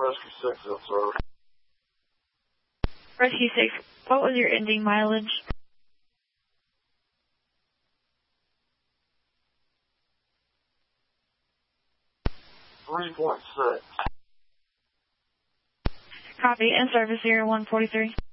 Rescue 6, yes, sir. Rescue 6, what was your ending mileage? 3.6. Copy, in service here, 143.